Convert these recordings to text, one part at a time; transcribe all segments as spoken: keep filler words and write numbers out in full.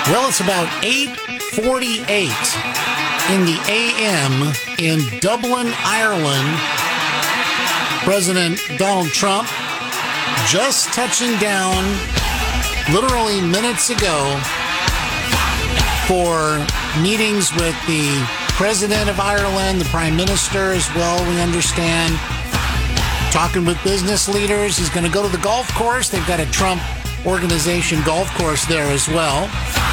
Well, it's about eight forty-eight in the A M in Dublin, Ireland. President Donald Trump just touching down literally minutes ago for meetings with the President of Ireland, the Prime Minister as well, we understand. Talking with business leaders. He's going to go to the golf course. They've got a Trump Organization golf course there as well.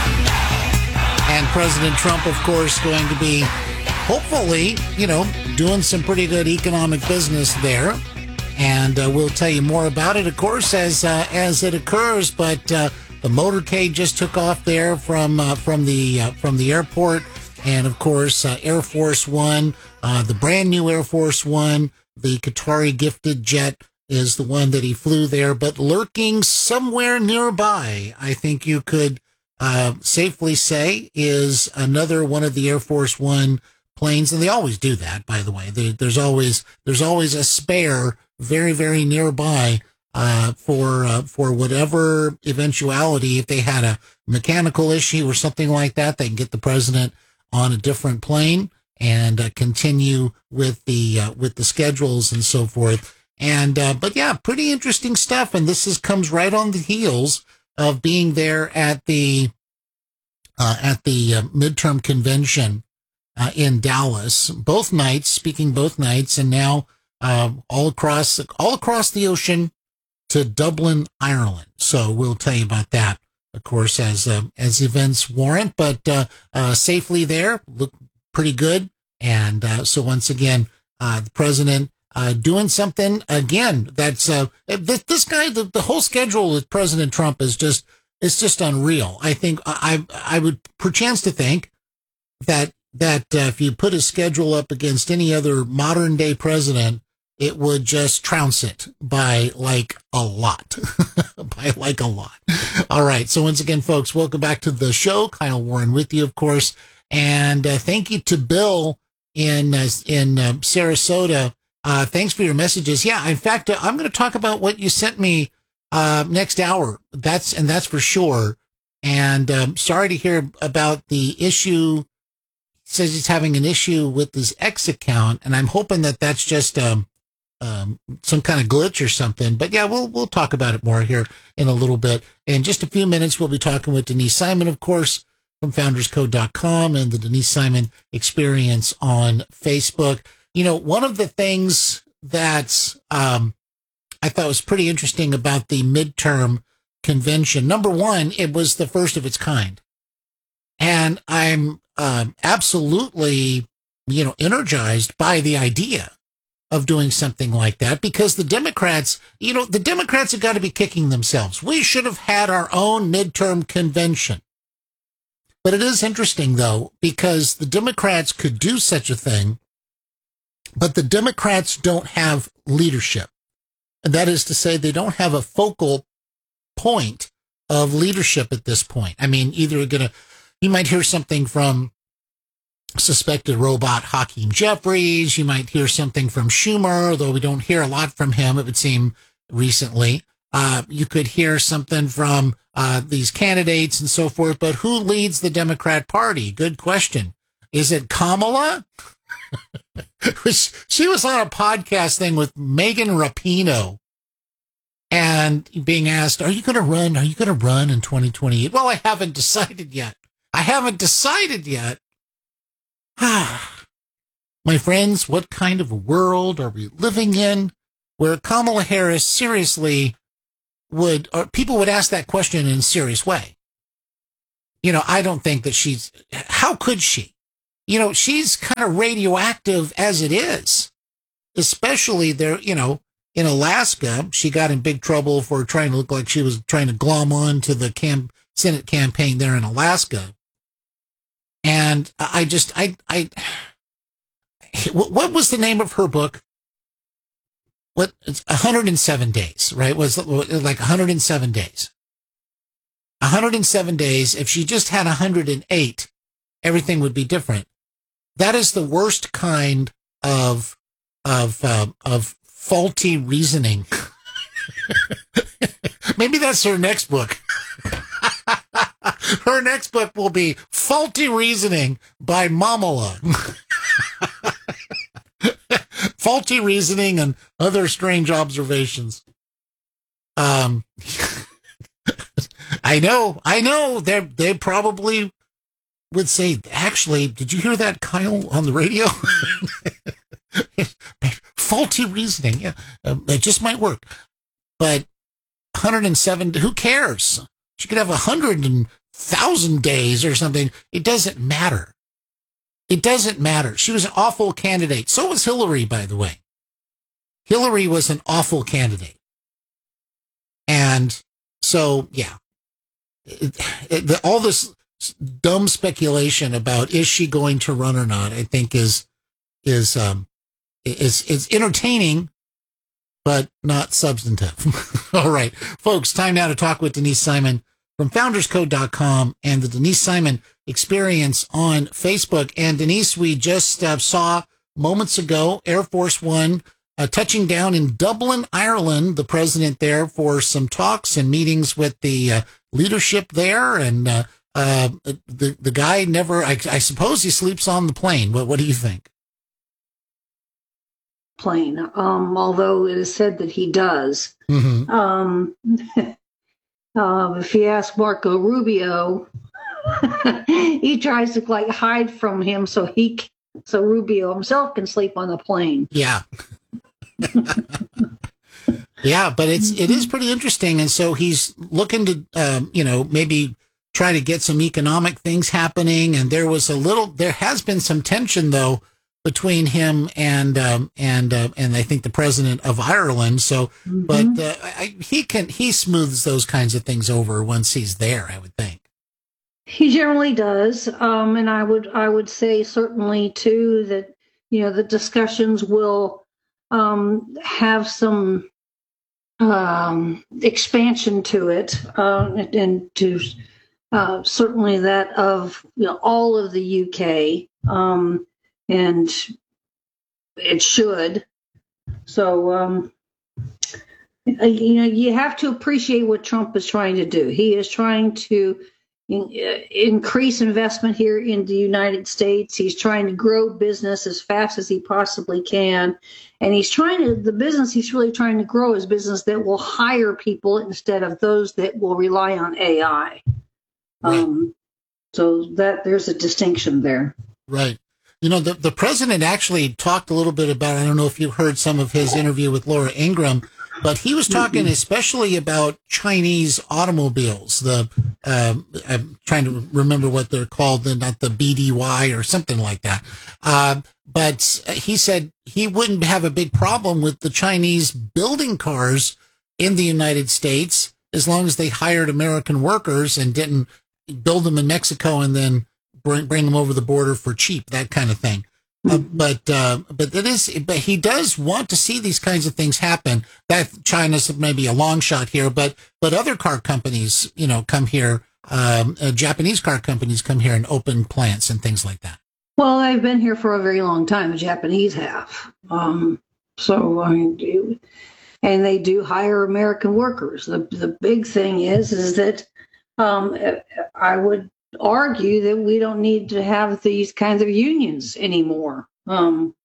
And President Trump, of course, going to be hopefully, you know, doing some pretty good economic business there. And uh, we'll tell you more about it, of course, as uh, as it occurs. But uh, the motorcade just took off there from uh, from the uh, from the airport, and of course, uh, Air Force One, uh, the brand new Air Force One, the Qatari gifted jet is the one that he flew there. But lurking somewhere nearby, I think you could uh, safely say, is another one of the Air Force One planes, and they always do that, by the way. There, there's always there's always a spare very, very nearby uh, for uh, for whatever eventuality. If they had a mechanical issue or something like that, they can get the president on a different plane and uh, continue with the uh, with the schedules and so forth. And uh, but yeah, pretty interesting stuff. And this is comes right on the heels of being there at the uh, at the uh, midterm convention uh, in Dallas, both nights, speaking both nights, and now uh, all across all across the ocean to Dublin, Ireland. So we'll tell you about that, of course, as uh, as events warrant. But uh, uh, safely there, look pretty good. And uh, so once again, uh, the president uh, doing something again. That's uh, this, this guy. The, the whole schedule with President Trump is just it's just unreal. I think I I would perchance to think that that uh, if you put a schedule up against any other modern day president, it would just trounce it by like a lot, by like a lot. All right. So once again, folks, welcome back to the show. Kyle Warren with you, of course. And uh, thank you to Bill in uh, in uh, Sarasota. Uh, thanks for your messages. Yeah, in fact, uh, I'm going to talk about what you sent me uh, next hour. That's and that's for sure. And um, sorry to hear about the issue. He says he's having an issue with his X account, and I'm hoping that that's just um, um, some kind of glitch or something. But yeah, we'll we'll talk about it more here in a little bit. In just a few minutes, we'll be talking with Denise Simon, of course, from founders code dot com and the Denise Simon Experience on Facebook. You know, one of the things that um, I thought was pretty interesting about the midterm convention, number one, it was the first of its kind. And I'm um, absolutely, you know, energized by the idea of doing something like that, because the Democrats, you know, the Democrats have got to be kicking themselves. We should have had our own midterm convention. But it is interesting, though, because the Democrats could do such a thing, but the Democrats don't have leadership. And that is to say, they don't have a focal point of leadership at this point. I mean, either you're going to, you might hear something from suspected robot Hakeem Jeffries. You might hear something from Schumer, although we don't hear a lot from him, it would seem, recently. Uh, you could hear something from uh, these candidates and so forth, but who leads the Democrat Party? Good question. Is it Kamala? She was on a podcast thing with Megan Rapinoe and being asked, are you going to run? Are you going to run in twenty twenty-eight? Well, I haven't decided yet. I haven't decided yet. My friends, what kind of a world are we living in where Kamala Harris seriously would, or people would ask that question in a serious way? You know, I don't think that she's, how could she? You know, she's kind of radioactive as it is, especially there, you know, in Alaska. She got in big trouble for trying to look like she was trying to glom on to the cam- Senate campaign there in Alaska. And I just, I, I, what was the name of her book? What, it's one hundred seven days, right? Was like one hundred seven days. one hundred seven days. If she just had one hundred eight, everything would be different. That is the worst kind of, of, uh, of faulty reasoning. Maybe that's her next book. Her next book will be Faulty Reasoning by Mamala. Faulty Reasoning and Other Strange Observations. Um, I know, I know, they they probably would say, actually, did you hear that, Kyle, on the radio? Faulty reasoning, yeah, uh, it just might work. But one hundred seven, who cares? She could have one hundred thousand days or something. It doesn't matter. It doesn't matter. She was an awful candidate. So was Hillary, by the way. Hillary was an awful candidate. And so, yeah, it, it, the, all this dumb speculation about is she going to run or not, I think is, is, um, is, is entertaining, but not substantive. All right, folks, time now to talk with Denise Simon from founders code dot com and the Denise Simon Experience on Facebook. And Denise, we just uh, saw moments ago Air Force One uh, touching down in Dublin, Ireland, the president there for some talks and meetings with the uh, leadership there. And uh, uh, the, the guy never, I, I suppose he sleeps on the plane. What, what do you think? Plane, um, although it is said that he does. Mm-hmm. Um, uh, if you ask Marco Rubio, he tries to like hide from him so he, so Rubio himself can sleep on the plane. Yeah. Yeah, but it's it is pretty interesting, and so he's looking to, um, you know, maybe try to get some economic things happening. And there was a little, there has been some tension though between him and um, and uh, and I think the president of Ireland. So, mm-hmm. but uh, I, he can he smooths those kinds of things over once he's there, I would think. He generally does, um, and I would I would say certainly too that you know the discussions will um, have some um, expansion to it, uh, and to uh, certainly that of you know all of the U K. Um, And it should. So, um, you know, you have to appreciate what Trump is trying to do. He is trying to in, uh, increase investment here in the United States. He's trying to grow business as fast as he possibly can. And he's trying to, the business he's really trying to grow is business that will hire people instead of those that will rely on A I. Right. Um, so that there's a distinction there. Right. You know, the, the president actually talked a little bit about, I don't know if you heard some of his interview with Laura Ingraham, but he was talking mm-hmm. especially about Chinese automobiles. The uh, I'm trying to remember what they're called, not the B D Y or something like that. Uh, but he said he wouldn't have a big problem with the Chinese building cars in the United States as long as they hired American workers and didn't build them in Mexico and then Bring, bring them over the border for cheap, that kind of thing. Uh, but uh, but that is, but he does want to see these kinds of things happen. That China's maybe a long shot here, but but other car companies, you know, come here. Um, uh, Japanese car companies come here and open plants and things like that. Well, they've been here for a very long time. The Japanese have. Um, so I mean, and they do hire American workers. The the big thing is is that um, I would argue that we don't need to have these kinds of unions anymore. Um,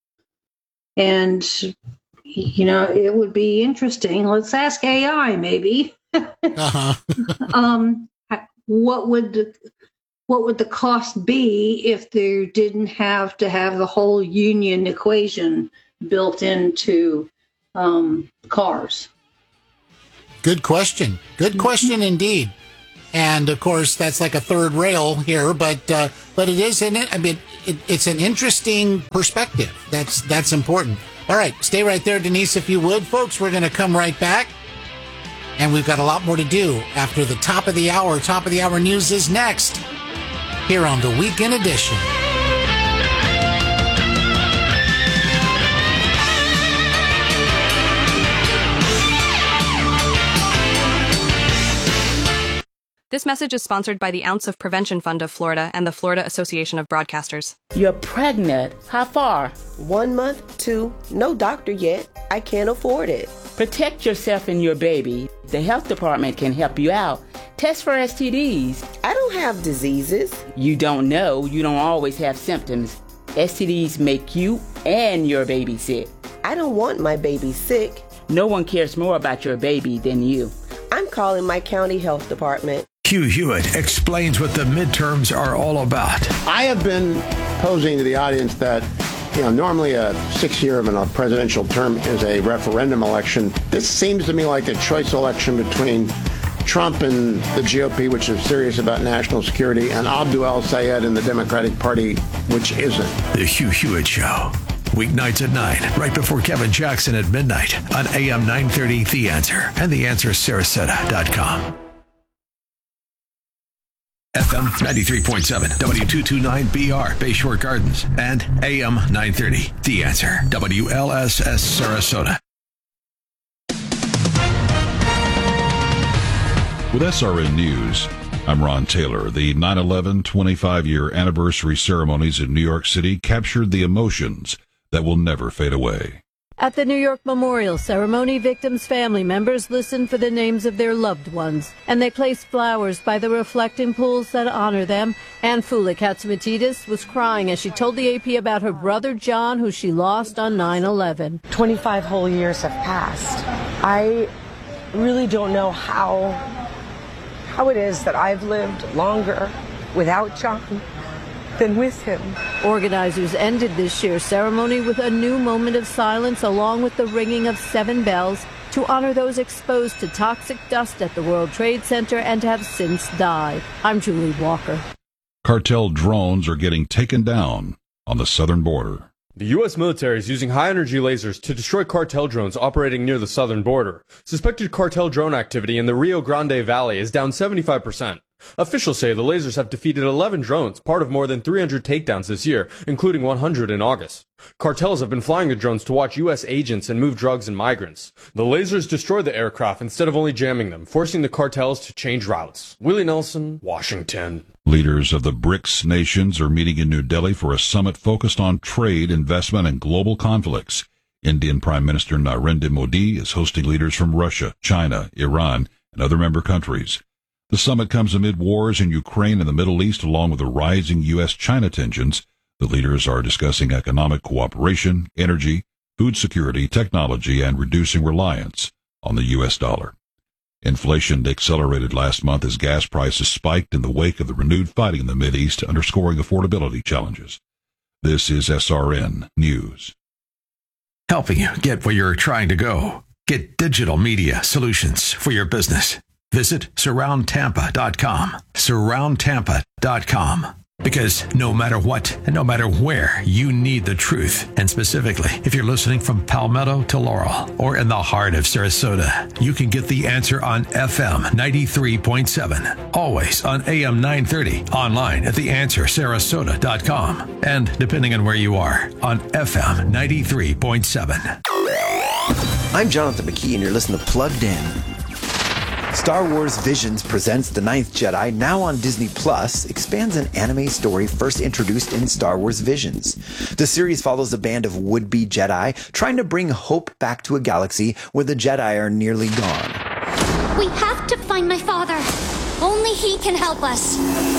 and, you know, it would be interesting. Let's ask A I maybe. uh-huh. um, what would the, what would the cost be if they didn't have to have the whole union equation built into um, cars? Good question. Good question indeed. And of course, that's like a third rail here, but uh, but it is in it. I mean, it, it's an interesting perspective. That's that's important. All right, stay right there, Denise, if you would, folks. We're going to come right back, and we've got a lot more to do after the top of the hour. Top of the hour news is next here on the Weekend Edition. This message is sponsored by the Ounce of Prevention Fund of Florida and the Florida Association of Broadcasters. You're pregnant. How far? One month, two. No doctor yet. I can't afford it. Protect yourself and your baby. The health department can help you out. Test for S T Ds. I don't have diseases. You don't know. You don't always have symptoms. S T Ds make you and your baby sick. I don't want my baby sick. No one cares more about your baby than you. I'm calling my county health department. Hugh Hewitt explains what the midterms are all about. I have been posing to the audience that, you know, normally a six-year of a presidential term is a referendum election. This seems to me like a choice election between Trump and the G O P, which is serious about national security, and Abdul El-Sayed and the Democratic Party, which isn't. The Hugh Hewitt Show. Weeknights at nine, right before Kevin Jackson at midnight on A M nine thirty The Answer and the answer sarasota dot com. F M ninety-three point seven, W two twenty-nine B R, Bayshore Gardens, and A M nine thirty The Answer, W L S S Sarasota. With S R N News, I'm Ron Taylor. The nine eleven twenty-five-year anniversary ceremonies in New York City captured the emotions that will never fade away. At the New York Memorial Ceremony, victims' family members listened for the names of their loved ones, and they placed flowers by the reflecting pools that honor them. Anne Fula Katsimatidis was crying as she told the A P about her brother John, who she lost on nine eleven. twenty-five whole years have passed. I really don't know how, how it is that I've lived longer without John than with him. Organizers ended this year's ceremony with a new moment of silence, along with the ringing of seven bells to honor those exposed to toxic dust at the World Trade Center and have since died. I'm Julie Walker. Cartel drones are getting taken down on the southern border. The U S military is using high-energy lasers to destroy cartel drones operating near the southern border. Suspected cartel drone activity in the Rio Grande Valley is down seventy-five percent. Officials say the lasers have defeated eleven drones, part of more than three hundred takedowns this year, including one hundred in August. Cartels have been flying the drones to watch U S agents and move drugs and migrants. The lasers destroy the aircraft instead of only jamming them, forcing the cartels to change routes. Willie Nelson, Washington. Leaders of the BRICS nations are meeting in New Delhi for a summit focused on trade, investment, and global conflicts. Indian Prime Minister Narendra Modi is hosting leaders from Russia, China, Iran, and other member countries. The summit comes amid wars in Ukraine and the Middle East, along with the rising U S China tensions. The leaders are discussing economic cooperation, energy, food security, technology, and reducing reliance on the U S dollar. Inflation accelerated last month as gas prices spiked in the wake of the renewed fighting in the Mideast, underscoring affordability challenges. This is S R N News. Helping you get where you're trying to go. Get digital media solutions for your business. Visit surround tampa dot com. surround tampa dot com. Because no matter what and no matter where, you need the truth. And specifically, if you're listening from Palmetto to Laurel or in the heart of Sarasota, you can get the answer on F M ninety-three point seven. Always on A M nine thirty. Online at the answer sarasota dot com. And depending on where you are, on F M ninety-three point seven. I'm Jonathan McKee, and you're listening to Plugged In. Star Wars Visions presents The Ninth Jedi, now on Disney Plus, expands an anime story first introduced in Star Wars Visions. The series follows a band of would-be Jedi trying to bring hope back to a galaxy where the Jedi are nearly gone. We have to find my father. Only he can help us.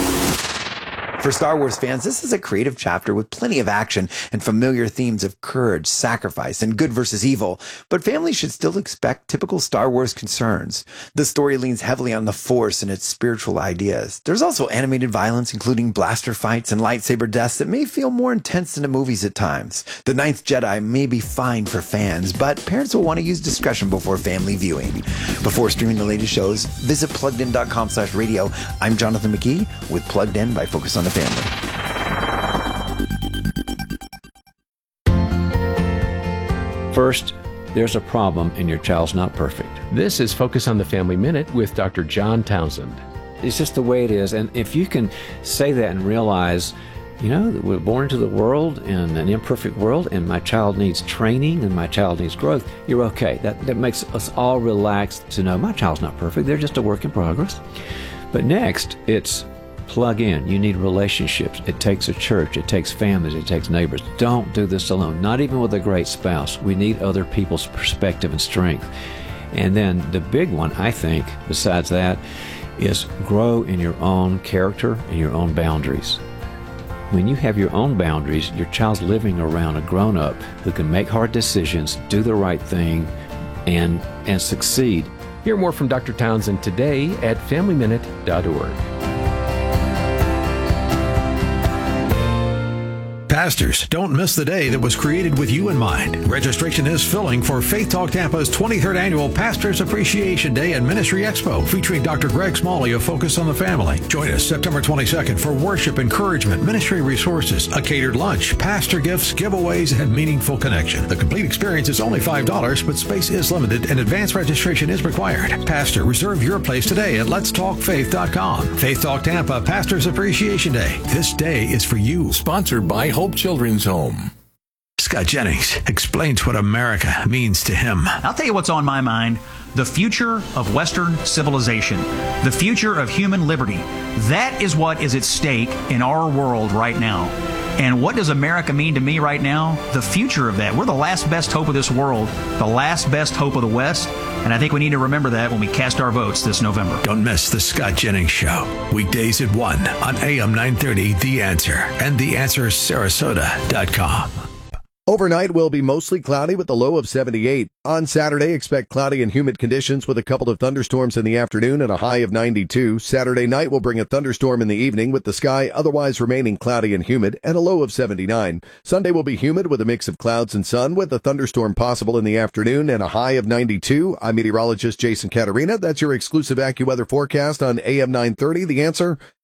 For Star Wars fans, this is a creative chapter with plenty of action and familiar themes of courage, sacrifice, and good versus evil, but families should still expect typical Star Wars concerns. The story leans heavily on the Force and its spiritual ideas. There's also animated violence, including blaster fights and lightsaber deaths that may feel more intense than the movies at times. The Ninth Jedi may be fine for fans, but parents will want to use discretion before family viewing. Before streaming the latest shows, visit plugged in dot com slash radio. I'm Jonathan McKee with Plugged In by Focus on the Family. First, there's a problem and your child's not perfect. This is Focus on the Family Minute with Doctor John Townsend. It's just the way it is. And if you can say that and realize, you know, that we're born into the world in an imperfect world and my child needs training and my child needs growth, you're okay. That, that makes us all relaxed to know my child's not perfect. They're just a work in progress. But next, it's Plug in. You need relationships. It takes a church. It takes families. It takes neighbors. Don't do this alone, not even with a great spouse. We need other people's perspective and strength. And then the big one, I think, besides that, is grow in your own character and your own boundaries. When you have your own boundaries, your child's living around a grown-up who can make hard decisions, do the right thing, and and succeed. Hear more from Doctor Townsend today at family minute dot org. Pastors, don't miss the day that was created with you in mind. Registration is filling for Faith Talk Tampa's twenty-third Annual Pastors Appreciation Day and Ministry Expo, featuring Doctor Greg Smalley of Focus on the Family. Join us September twenty-second for worship, encouragement, ministry resources, a catered lunch, pastor gifts, giveaways, and meaningful connection. The complete experience is only five dollars, but space is limited and advance registration is required. Pastor, reserve your place today at lets talk faith dot com. Faith Talk Tampa Pastors Appreciation Day. This day is for you. Sponsored by Hope Children's Home. Scott Jennings explains what America means to him. I'll tell you what's on my mind. The future of Western civilization. The future of human liberty. That is what is at stake in our world right now. And what does America mean to me right now? The future of that. We're the last best hope of this world. The last best hope of the West. And I think we need to remember that when we cast our votes this November. Don't miss the Scott Jennings Show. Weekdays at one on A M nine thirty, The Answer, and the answer sarasota dot com. Overnight will be mostly cloudy with a low of seventy-eight. On Saturday, expect cloudy and humid conditions with a couple of thunderstorms in the afternoon and a high of ninety-two. Saturday night will bring a thunderstorm in the evening with the sky otherwise remaining cloudy and humid and a low of seventy-nine. Sunday will be humid with a mix of clouds and sun with a thunderstorm possible in the afternoon and a high of ninety-two. I'm meteorologist Jason Caterina. That's your exclusive AccuWeather forecast on A M nine thirty. The Answer.